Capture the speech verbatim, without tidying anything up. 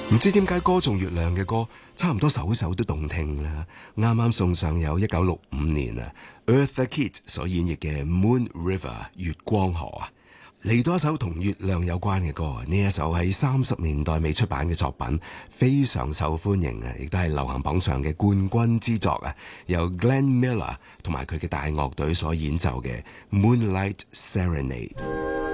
唔知點解歌頌月亮嘅歌差唔多首首都動聽啦。啱啱送上有一九六五年啊 Eartha Kitt 所演繹嘅 Moon River 月光河啊，嚟多一首同月亮有關嘅歌。呢一首喺三十年代未出版嘅作品，非常受歡迎啊，亦都係流行榜上嘅冠軍之作啊。由 Glenn Miller 同埋佢嘅大樂隊所演奏嘅 Moonlight Serenade。